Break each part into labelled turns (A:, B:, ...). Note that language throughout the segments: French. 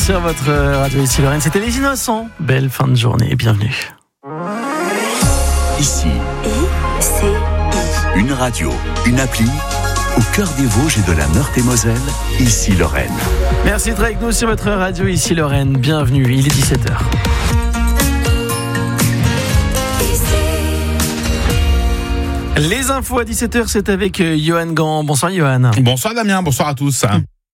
A: sur votre radio ici Lorraine. C'était Les Innocents. Belle fin de journée et bienvenue.
B: Ici, une radio, une appli, au cœur des Vosges et de la Meurthe-et-Moselle, ici Lorraine.
A: Merci d'être avec nous sur votre radio ici Lorraine. Bienvenue, il est 17h. Les infos à 17h, c'est avec Johan Gant. Bonsoir Johan.
C: Bonsoir Damien, bonsoir à tous.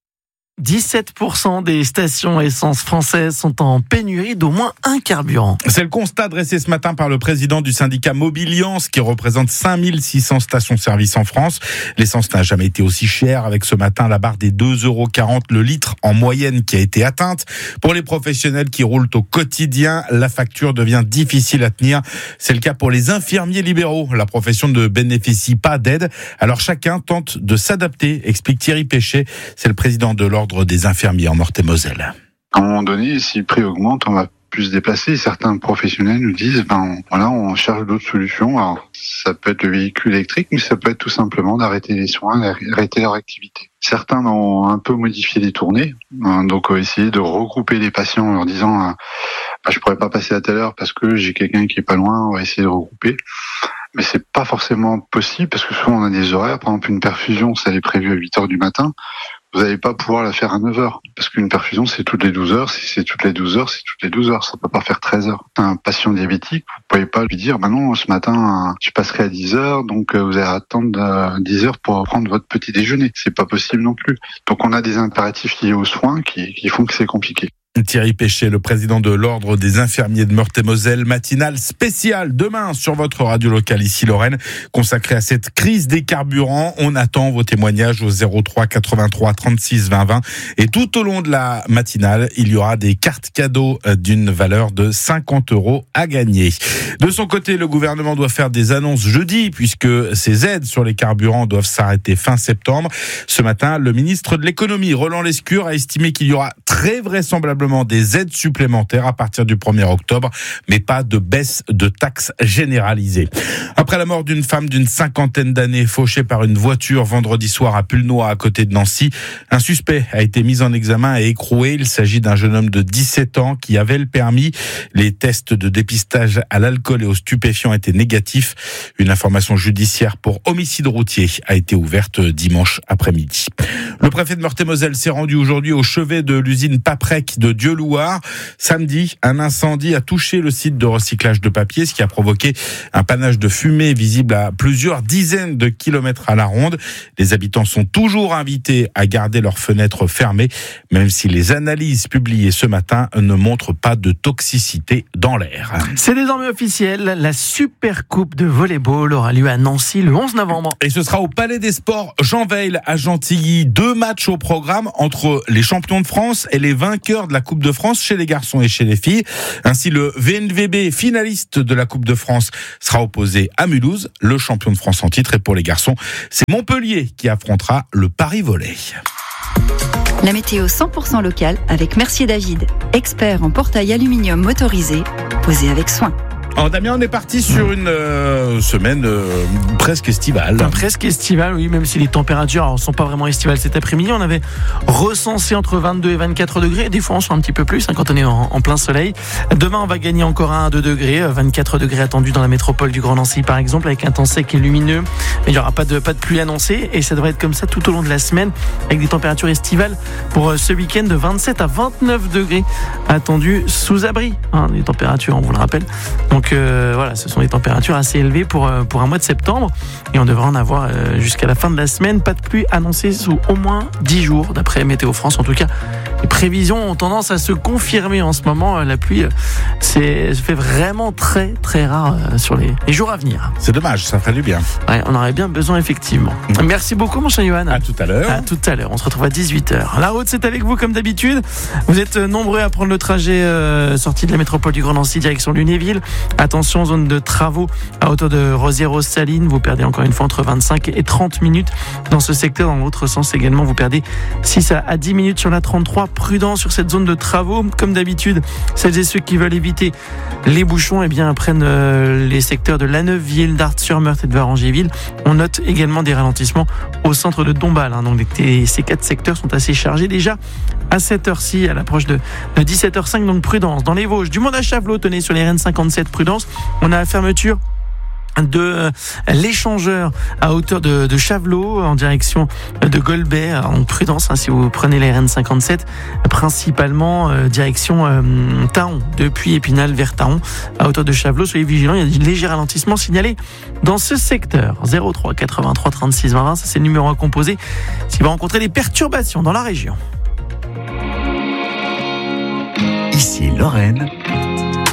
A: 17% des stations essence françaises sont en pénurie d'au moins un carburant.
C: C'est le constat dressé ce matin par le président du syndicat Mobiliance qui représente 5600 stations-service en France. L'essence n'a jamais été aussi chère avec ce matin la barre des 2,40€ le litre en moyenne qui a été atteinte. Pour les professionnels qui roulent au quotidien, la facture devient difficile à tenir. C'est le cas pour les infirmiers libéraux. La profession ne bénéficie pas d'aide. Alors chacun tente de s'adapter, explique Thierry Péchet. C'est le président de l'Ordre des infirmiers en Meurthe-et-Moselle.
D: À un moment donné, si le prix augmente, on va plus se déplacer. Certains professionnels nous disent, on cherche d'autres solutions. Alors, ça peut être le véhicule électrique, mais ça peut être tout simplement d'arrêter les soins, d'arrêter leur activité. Certains ont un peu modifié les tournées, donc essayer de regrouper les patients en leur disant, je pourrais pas passer à telle heure parce que j'ai quelqu'un qui est pas loin, on va essayer de regrouper. Mais c'est pas forcément possible parce que souvent on a des horaires. Par exemple, une perfusion, ça est prévu à 8h du matin. Vous n'allez pas pouvoir la faire à 9h. Parce qu'une perfusion, c'est toutes les 12 heures. Si c'est toutes les 12 heures, c'est toutes les 12 heures. Ça peut pas faire 13 heures. Un patient diabétique, vous pouvez pas lui dire, non, ce matin, je passerai à 10 heures, donc vous allez attendre 10 heures pour prendre votre petit déjeuner. C'est pas possible non plus. Donc on a des impératifs liés aux soins qui font que c'est compliqué.
C: Thierry Péchet, le président de l'Ordre des infirmiers de Meurthe-et-Moselle, matinale spéciale demain sur votre radio locale ici Lorraine, consacrée à cette crise des carburants. On attend vos témoignages au 03 83 36 20 20 et tout au long de la matinale, il y aura des cartes cadeaux d'une valeur de 50€ à gagner. De son côté, le gouvernement doit faire des annonces jeudi puisque ces aides sur les carburants doivent s'arrêter fin septembre. Ce matin, le ministre de l'économie, Roland Lescure, a estimé qu'il y aura très vraisemblablement des aides supplémentaires à partir du 1er octobre, mais pas de baisse de taxes généralisée. Après la mort d'une femme d'une 50aine d'années fauchée par une voiture vendredi soir à Pulnoy à côté de Nancy, un suspect a été mis en examen et écroué. Il s'agit d'un jeune homme de 17 ans qui avait le permis. Les tests de dépistage à l'alcool et aux stupéfiants étaient négatifs. Une information judiciaire pour homicide routier a été ouverte dimanche après-midi. Le préfet de Meurthe-et-Moselle s'est rendu aujourd'hui au chevet de l'usine Paprec de Dieulouard. Samedi, un incendie a touché le site de recyclage de papier, ce qui a provoqué un panache de fumée visible à plusieurs dizaines de kilomètres à la ronde. Les habitants sont toujours invités à garder leurs fenêtres fermées, même si les analyses publiées ce matin ne montrent pas de toxicité dans l'air.
A: C'est désormais officiel, la Super Coupe de volley-ball aura lieu à Nancy le 11 novembre.
C: Et ce sera au Palais des Sports Jean Veil à Gentilly. 2 matchs au programme entre les champions de France et les vainqueurs de la Coupe de France chez les garçons et chez les filles. Ainsi, le VNVB, finaliste de la Coupe de France, sera opposé à Mulhouse, le champion de France en titre. Et pour les garçons, c'est Montpellier qui affrontera le Paris Volley.
E: La météo 100% locale avec Mercier David, expert en portail aluminium motorisé, posé avec soin.
C: Alors Damien, on est parti sur une semaine presque estivale.
A: Presque estivale, oui, même si les températures ne sont pas vraiment estivales cet après-midi. On avait recensé entre 22 et 24 degrés. Des fois, on soit un petit peu plus quand on est en plein soleil. Demain, on va gagner encore 1 à 2 degrés. 24 degrés attendus dans la métropole du Grand Nancy, par exemple, avec un temps sec et lumineux. Il n'y aura pas de pluie annoncée. Et ça devrait être comme ça tout au long de la semaine, avec des températures estivales pour ce week-end de 27 à 29 degrés attendus sous abri. Les températures, on vous le rappelle. Donc voilà, ce sont des températures assez élevées pour un mois de septembre et on devrait en avoir jusqu'à la fin de la semaine. Pas de pluie annoncée sous au moins 10 jours d'après Météo France. En tout cas, les prévisions ont tendance à se confirmer en ce moment. La pluie se fait vraiment très très rare sur les jours à venir.
C: C'est dommage, ça ferait du bien.
A: Ouais, on aurait bien besoin effectivement. Merci beaucoup mon cher Johan.
C: À tout à l'heure.
A: À tout à l'heure, on se retrouve à 18h. La route c'est avec vous comme d'habitude. Vous êtes nombreux à prendre le trajet sorti de la métropole du Grand Nancy direction Lunéville. Attention, zone de travaux à hauteur de Rosières-aux-Salines. Vous perdez encore une fois entre 25 et 30 minutes dans ce secteur. Dans l'autre sens également, vous perdez 6 à 10 minutes sur la 33. Prudent sur cette zone de travaux. Comme d'habitude, celles et ceux qui veulent éviter les bouchons, prennent les secteurs de La Neuveville, d'Artes-sur-Meurthe et de Varangéville. On note également des ralentissements au centre de Dombasle. Donc ces 4 secteurs sont assez chargés déjà à cette heure-ci, à l'approche de 17h05. Donc prudence. Dans les Vosges, du monde à Chavelot, tenez sur les RN57, prudence. On a la fermeture de l'échangeur à hauteur de Chavelot en direction de Golbet. En prudence, si vous prenez les RN57, principalement direction Taon, depuis Épinal vers Taon à hauteur de Chavelot. Soyez vigilants, il y a du léger ralentissement signalé dans ce secteur. 03 83 36 20, ça c'est le numéro à composer s'il va rencontrer des perturbations dans la région.
B: Ici Lorraine,